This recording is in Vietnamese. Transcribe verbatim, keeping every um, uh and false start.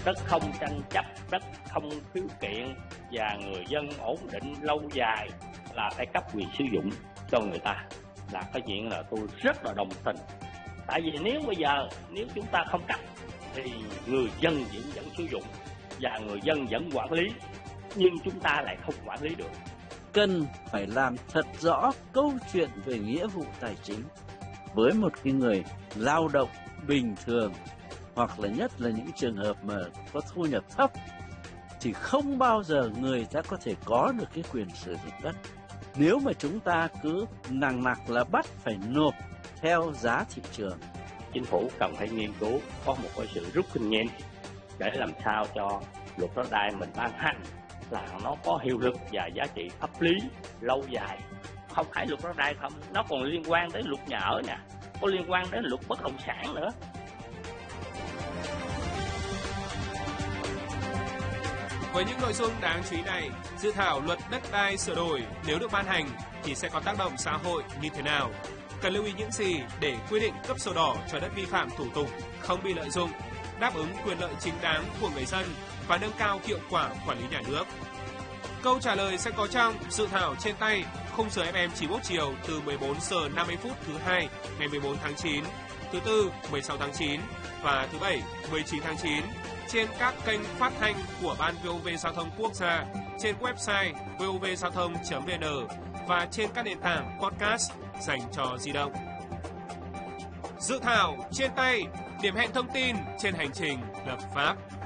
rất không tranh chấp, rất không khiếu kiện và người dân ổn định lâu dài là phải cấp quyền sử dụng cho người ta, là cái chuyện là tôi rất là đồng tình. Tại vì nếu bây giờ nếu chúng ta không cấp thì người dân vẫn vẫn sử dụng và người dân vẫn quản lý, nhưng chúng ta lại không quản lý được. Cần phải làm thật rõ câu chuyện về nghĩa vụ tài chính với một cái người lao động bình thường, hoặc là nhất là những trường hợp mà có thu nhập thấp, thì không bao giờ người ta có thể có được cái quyền sử dụng đất. Nếu mà chúng ta cứ nặng nặc là bắt phải nộp theo giá thị trường. Chính phủ cần phải nghiên cứu, có một cái sự rút kinh nghiệm để làm sao cho luật đất đai mình ban hành là nó có hiệu lực và giá trị pháp lý lâu dài. Không phải luật đất đai không, nó còn liên quan đến luật nhà ở nè, có liên quan đến luật bất động sản nữa. Với những nội dung đáng chú ý này, dự thảo luật đất đai sửa đổi nếu được ban hành thì sẽ có tác động xã hội như thế nào? Cần lưu ý những gì để quy định cấp sổ đỏ cho đất vi phạm thủ tục không bị lợi dụng, đáp ứng quyền lợi chính đáng của người dân và nâng cao hiệu quả quản lý nhà nước? Câu trả lời sẽ có trong dự thảo trên tay, khung giờ ép em chín mươi mốt chiều từ mười bốn giờ năm mươi phút thứ hai ngày mười bốn tháng chín, thứ tư mười sáu tháng chín và thứ bảy mười chín tháng chín trên các kênh phát thanh của Ban vê o vê Giao thông Quốc gia, trên website vovgiao thông chấm vn và trên các nền tảng podcast dành cho di động. Dự thảo trên tay, điểm hẹn thông tin trên hành trình lập pháp.